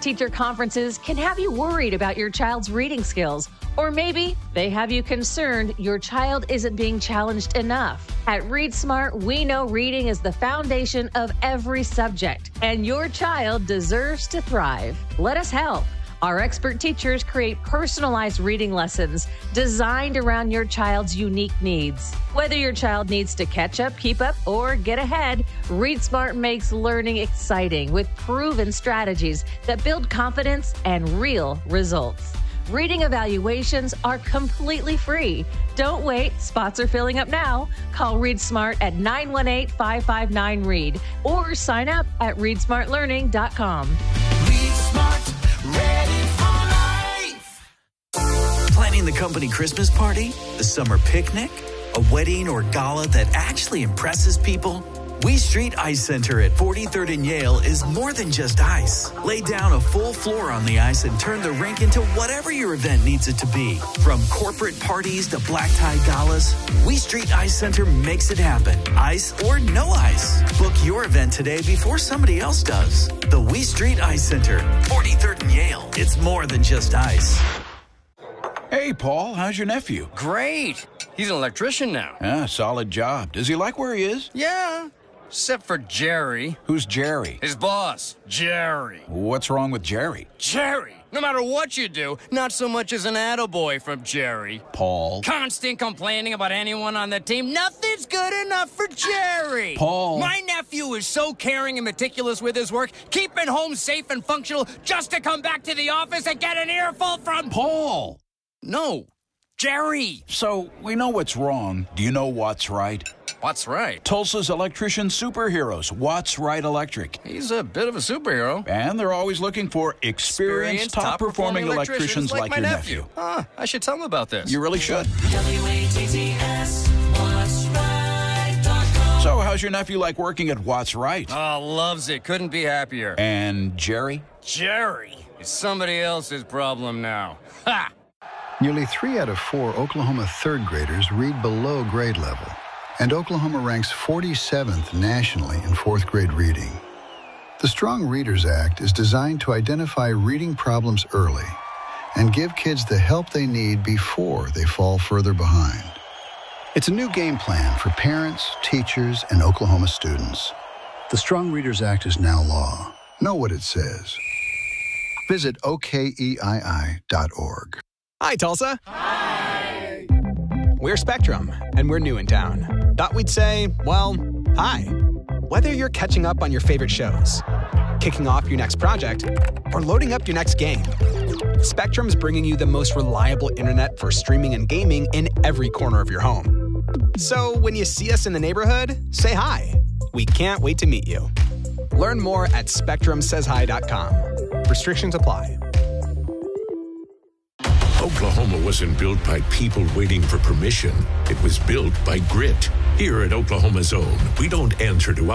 teacher conferences can have you worried about your child's reading skills, or maybe they have you concerned your child isn't being challenged enough. At Read Smart, we know reading is the foundation of every subject, and your child deserves to thrive. Let us help. Our expert teachers create personalized reading lessons designed around your child's unique needs. Whether your child needs to catch up, keep up, or get ahead, Read Smart makes learning exciting with proven strategies that build confidence and real results. Reading evaluations are completely free. Don't wait. Spots are filling up now. Call Read Smart at 918-559-READ or sign up at readsmartlearning.com. Read Smart, ready for life. Planning the company Christmas party, the summer picnic, a wedding or gala that actually impresses people? We Street Ice Center at 43rd and Yale is more than just ice. Lay down a full floor on the ice and turn the rink into whatever your event needs it to be. From corporate parties to black tie galas, We Street Ice Center makes it happen. Ice or no ice. Book your event today before somebody else does. The We Street Ice Center, 43rd and Yale. It's more than just ice. Hey, Paul, how's your nephew? Great. He's an electrician now. Ah, solid job. Does he like where he is? Yeah, except for Jerry. Who's Jerry? His boss, Jerry. What's wrong with Jerry? Jerry! No matter what you do, not so much as an attaboy from Jerry. Paul. Constant complaining about anyone on the team. Nothing's good enough for Jerry. Paul. My nephew is so caring and meticulous with his work, keeping home safe and functional just to come back to the office and get an earful from... Paul! No, Jerry. So, we know what's wrong. Do you know what's right? What's right? Tulsa's electrician superheroes, What's Right Electric. He's a bit of a superhero. And they're always looking for experienced, top-performing electricians like your nephew. I should tell him about this. You really should. WATTS, what's right.com. So, how's your nephew like working at What's Right? Oh, loves it. Couldn't be happier. And Jerry? Jerry is somebody else's problem now. Ha! Nearly 3 out of 4 Oklahoma third graders read below grade level, and Oklahoma ranks 47th nationally in fourth grade reading. The Strong Readers Act is designed to identify reading problems early and give kids the help they need before they fall further behind. It's a new game plan for parents, teachers, and Oklahoma students. The Strong Readers Act is now law. Know what it says. Visit OKEII.org. Hi, Tulsa. Hi. We're Spectrum, and we're new in town. Thought we'd say, well, hi. Whether you're catching up on your favorite shows, kicking off your next project, or loading up your next game, Spectrum's bringing you the most reliable internet for streaming and gaming in every corner of your home. So when you see us in the neighborhood, say hi. We can't wait to meet you. Learn more at SpectrumSaysHi.com. Restrictions apply. Oklahoma wasn't built by people waiting for permission. It was built by grit. Here at Oklahoma's Own, we don't answer to